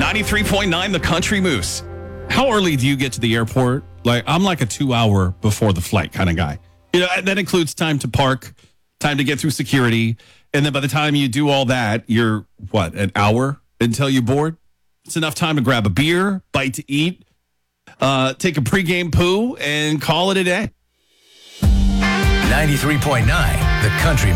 93.9 The Country Moose. How early do you get to the airport? I'm like a 2 hour before the flight kind of guy. That includes time to park, time to get through security. And then by the time you do all that, you're, an hour until you board? It's enough time to grab a beer, bite to eat, take a pregame poo, and call it a day. 93.9 The Country